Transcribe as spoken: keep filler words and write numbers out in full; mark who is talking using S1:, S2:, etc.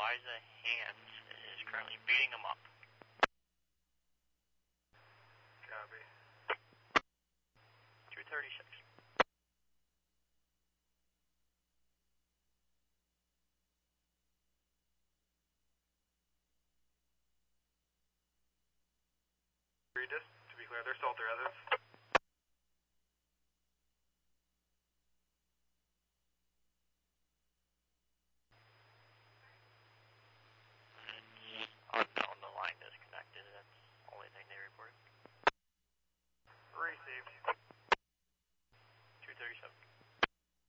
S1: Liza Hands is currently beating him up.
S2: Copy.
S1: two thirty-six.
S2: Read this. To be clear, they're still at their residence.